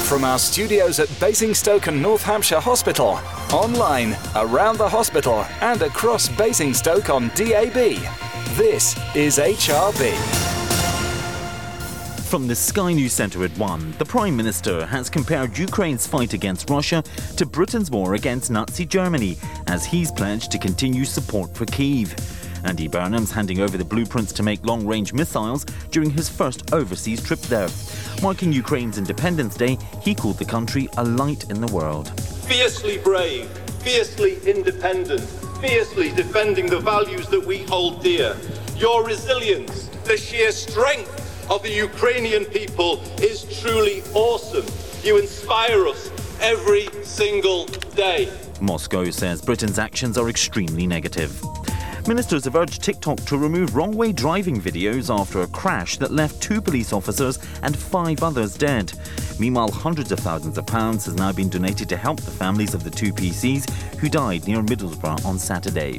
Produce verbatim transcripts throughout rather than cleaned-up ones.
From our studios at Basingstoke and North Hampshire Hospital, online, around the hospital and across Basingstoke on D A B, this is H R B. From the Sky News Centre at one, the Prime Minister has compared Ukraine's fight against Russia to Britain's war against Nazi Germany, as he's pledged to continue support for Kyiv. Andy Burnham's handing over the blueprints to make long-range missiles during his first overseas trip there. Marking Ukraine's Independence Day, he called the country a light in the world. Fiercely brave, fiercely independent, fiercely defending the values that we hold dear. Your resilience, the sheer strength of the Ukrainian people is truly awesome. You inspire us every single day. Moscow says Britain's actions are extremely negative. Ministers have urged TikTok to remove wrong-way driving videos after a crash that left two police officers and five others dead. Meanwhile, hundreds of thousands of pounds has now been donated to help the families of the two P Cs who died near Middlesbrough on Saturday.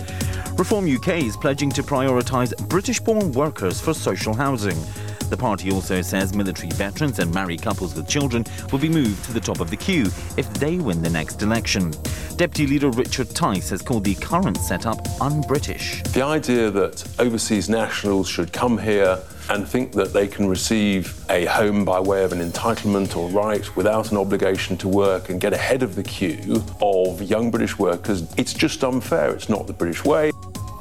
Reform U K is pledging to prioritise British-born workers for social housing. The party also says military veterans and married couples with children will be moved to the top of the queue if they win the next election. Deputy Leader Richard Tice has called the current setup un-British. The idea that overseas nationals should come here and think that they can receive a home by way of an entitlement or right without an obligation to work and get ahead of the queue of young British workers, it's just unfair. It's not the British way.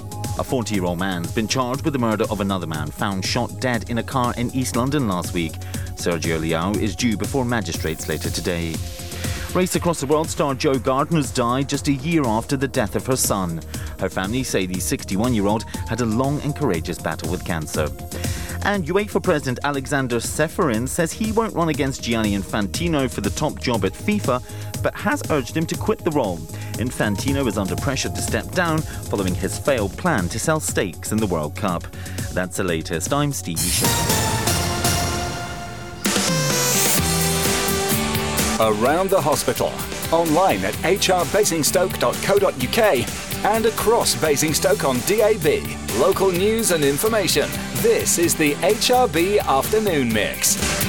A forty-year-old man's been charged with the murder of another man found shot dead in a car in East London last week. Sergio Leão is due before magistrates later today. Race Across the World star Jo Gardner's died just a year after the death of her son. Her family say the sixty-one-year-old had a long and courageous battle with cancer. And UEFA President Alexander Ceferin says he won't run against Gianni Infantino for the top job at FIFA, but has urged him to quit the role. Infantino is under pressure to step down following his failed plan to sell stakes in the World Cup. That's the latest. I'm Stevie Shepard. Around the hospital, online at h r basingstoke dot co dot u k and across Basingstoke on D A B. Local news and information. This is the H R B Afternoon Mix.